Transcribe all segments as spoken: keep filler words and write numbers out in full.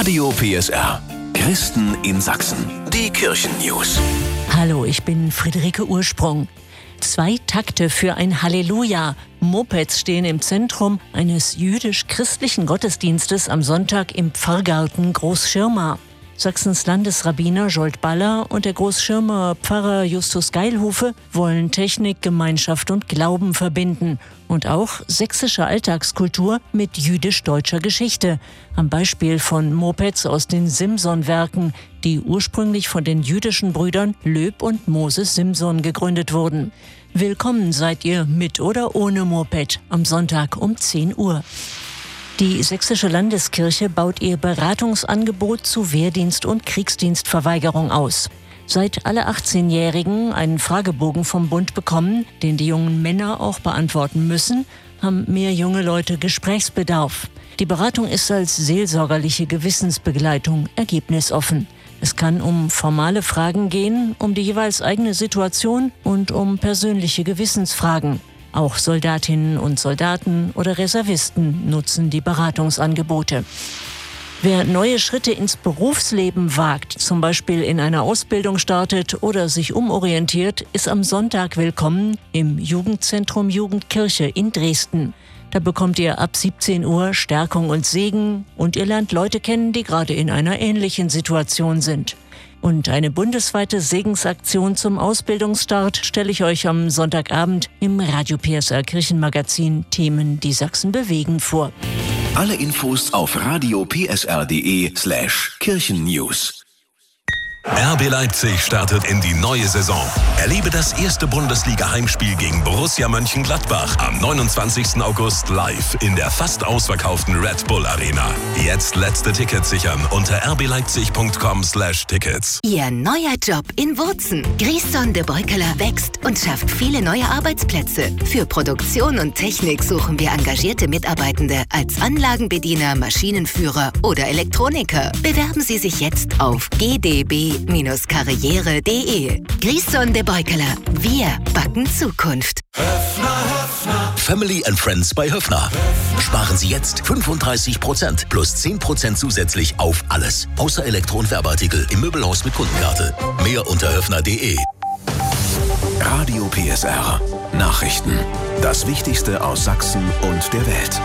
Radio P S R. Christen in Sachsen. Die Kirchennews. Hallo, ich bin Friederike Ursprung. Zwei Takte für ein Halleluja. Mopeds stehen im Zentrum eines jüdisch-christlichen Gottesdienstes am Sonntag im Pfarrgarten Großschirma. Sachsens Landesrabbiner Jolt Baller und der Großschirmer Pfarrer Justus Geilhufe wollen Technik, Gemeinschaft und Glauben verbinden und auch sächsische Alltagskultur mit jüdisch-deutscher Geschichte. Am Beispiel von Mopeds aus den Simson-Werken, die ursprünglich von den jüdischen Brüdern Löb und Moses Simson gegründet wurden. Willkommen seid ihr mit oder ohne Moped am Sonntag um zehn Uhr. Die Sächsische Landeskirche baut ihr Beratungsangebot zu Wehrdienst- und Kriegsdienstverweigerung aus. Seit alle achtzehnjährigen einen Fragebogen vom Bund bekommen, den die jungen Männer auch beantworten müssen, haben mehr junge Leute Gesprächsbedarf. Die Beratung ist als seelsorgerliche Gewissensbegleitung ergebnisoffen. Es kann um formale Fragen gehen, um die jeweils eigene Situation und um persönliche Gewissensfragen. Auch Soldatinnen und Soldaten oder Reservisten nutzen die Beratungsangebote. Wer neue Schritte ins Berufsleben wagt, zum Beispiel in einer Ausbildung startet oder sich umorientiert, ist am Sonntag willkommen im Jugendzentrum Jugendkirche in Dresden. Da bekommt ihr ab siebzehn Uhr Stärkung und Segen und ihr lernt Leute kennen, die gerade in einer ähnlichen Situation sind. Und eine bundesweite Segensaktion zum Ausbildungsstart stelle ich euch am Sonntagabend im Radio P S R Kirchenmagazin Themen, die Sachsen bewegen vor. Alle Infos auf radio p s r punkt d e slash kirchennews. R B Leipzig startet in die neue Saison. Erlebe das erste Bundesliga-Heimspiel gegen Borussia Mönchengladbach am neunundzwanzigsten August live in der fast ausverkauften Red Bull Arena. Jetzt letzte Tickets sichern unter r b leipzig punkt com slash tickets. Ihr neuer Job in Wurzen. Griesson de Beukeler wächst und schafft viele neue Arbeitsplätze. Für Produktion und Technik suchen wir engagierte Mitarbeitende als Anlagenbediener, Maschinenführer oder Elektroniker. Bewerben Sie sich jetzt auf g d b karriere punkt d e. Griesson de Beukeler. Wir backen Zukunft. Höfner, Höfner. Family and Friends bei Höfner. Sparen Sie jetzt fünfunddreißig Prozent plus zehn Prozent zusätzlich auf alles. Außer Elektro- und Werbeartikel im Möbelhaus mit Kundenkarte. Mehr unter höfner punkt d e. Radio P S R. Nachrichten. Das Wichtigste aus Sachsen und der Welt.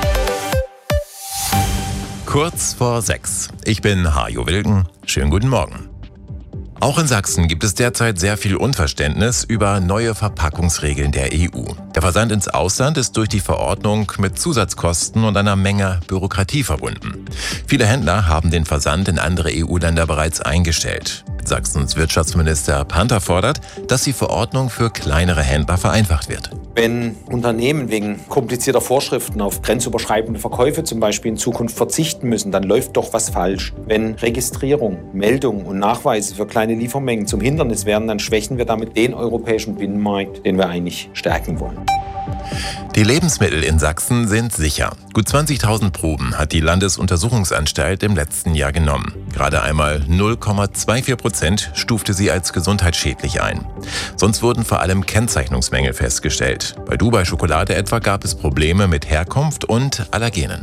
Kurz vor sechs. Ich bin Hajo Wilken. Schönen guten Morgen. Auch in Sachsen gibt es derzeit sehr viel Unverständnis über neue Verpackungsregeln der E U. Der Versand ins Ausland ist durch die Verordnung mit Zusatzkosten und einer Menge Bürokratie verbunden. Viele Händler haben den Versand in andere E U-Länder bereits eingestellt. Sachsens Wirtschaftsminister Panther fordert, dass die Verordnung für kleinere Händler vereinfacht wird. Wenn Unternehmen wegen komplizierter Vorschriften auf grenzüberschreitende Verkäufe zum Beispiel in Zukunft verzichten müssen, dann läuft doch was falsch. Wenn Registrierung, Meldung und Nachweise für kleine Liefermengen zum Hindernis werden, dann schwächen wir damit den europäischen Binnenmarkt, den wir eigentlich stärken wollen. Die Lebensmittel in Sachsen sind sicher. Gut zwanzigtausend Proben hat die Landesuntersuchungsanstalt im letzten Jahr genommen. Gerade einmal null Komma vierundzwanzig Prozent stufte sie als gesundheitsschädlich ein. Sonst wurden vor allem Kennzeichnungsmängel festgestellt. Bei Dubai Schokolade etwa gab es Probleme mit Herkunft und Allergenen.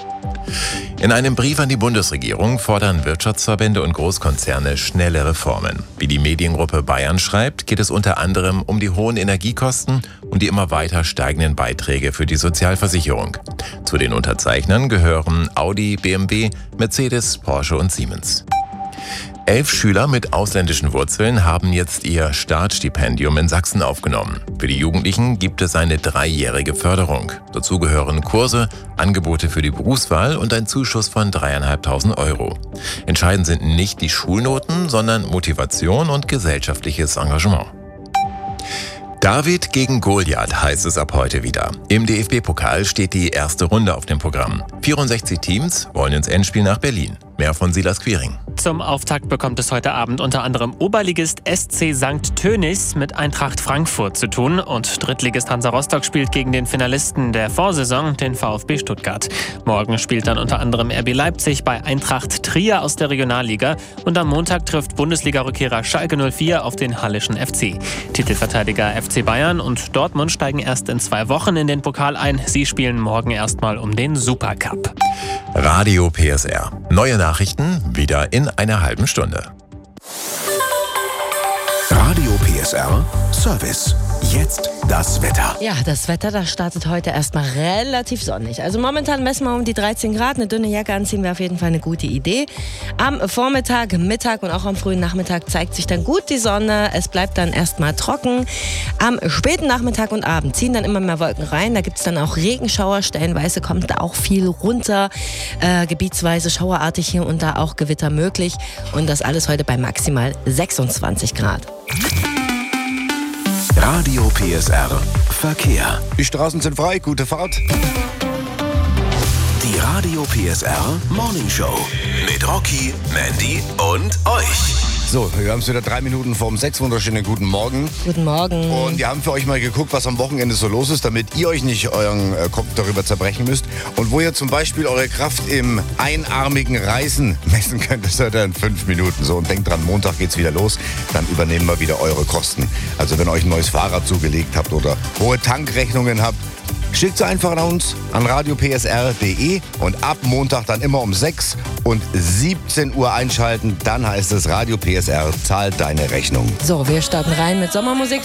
In einem Brief an die Bundesregierung fordern Wirtschaftsverbände und Großkonzerne schnelle Reformen. Wie die Mediengruppe Bayern schreibt, geht es unter anderem um die hohen Energiekosten und die immer weiter steigenden Beiträge für die Sozialversicherung. Zu den Unterzeichnern gehören Audi, B M W, Mercedes, Porsche und Siemens. Elf Schüler mit ausländischen Wurzeln haben jetzt ihr Startstipendium in Sachsen aufgenommen. Für die Jugendlichen gibt es eine dreijährige Förderung. Dazu gehören Kurse, Angebote für die Berufswahl und ein Zuschuss von dreieinhalbtausend Euro. Entscheidend sind nicht die Schulnoten, sondern Motivation und gesellschaftliches Engagement. David gegen Goliath heißt es ab heute wieder. Im D F B-Pokal steht die erste Runde auf dem Programm. vierundsechzig Teams wollen ins Endspiel nach Berlin. Mehr von Silas Quiring. Zum Auftakt bekommt es heute Abend unter anderem Oberligist S C Sankt Tönis mit Eintracht Frankfurt zu tun und Drittligist Hansa Rostock spielt gegen den Finalisten der Vorsaison, den VfB Stuttgart. Morgen spielt dann unter anderem R B Leipzig bei Eintracht Trier aus der Regionalliga und am Montag trifft Bundesliga-Rückkehrer Schalke null vier auf den Hallischen F C. Titelverteidiger F C Bayern und Dortmund steigen erst in zwei Wochen in den Pokal ein. Sie spielen morgen erstmal um den Supercup. Radio P S R. Neue Nachrichten wieder in einer halben Stunde. Radio P S R Service. Jetzt das Wetter. Ja, das Wetter, das startet heute erstmal relativ sonnig. Also momentan messen wir um die dreizehn Grad. Eine dünne Jacke anziehen wäre auf jeden Fall eine gute Idee. Am Vormittag, Mittag und auch am frühen Nachmittag zeigt sich dann gut die Sonne. Es bleibt dann erstmal trocken. Am späten Nachmittag und Abend ziehen dann immer mehr Wolken rein. Da gibt es dann auch Regenschauer. Stellenweise kommt da auch viel runter. Äh, gebietsweise schauerartig hier und da auch Gewitter möglich. Und das alles heute bei maximal sechsundzwanzig Grad. Radio P S R Verkehr. Die Straßen sind frei, gute Fahrt. Die Radio P S R Morning Show mit Rocky, Mandy und euch. So, wir haben es wieder drei Minuten vorm sechs. Wunderschönen guten Morgen. Guten Morgen. Und wir haben für euch mal geguckt, was am Wochenende so los ist, damit ihr euch nicht euren äh, Kopf darüber zerbrechen müsst. Und wo ihr zum Beispiel eure Kraft im einarmigen Reisen messen könnt, das hört ihr in fünf Minuten. So, und denkt dran, Montag geht's wieder los. Dann übernehmen wir wieder eure Kosten. Also wenn ihr euch ein neues Fahrrad zugelegt habt oder hohe Tankrechnungen habt, schickt sie einfach an uns, an radio p s r punkt d e und ab Montag dann immer um sechs und siebzehn Uhr einschalten. Dann heißt es Radio P S R zahlt deine Rechnung. So, wir starten rein mit Sommermusik.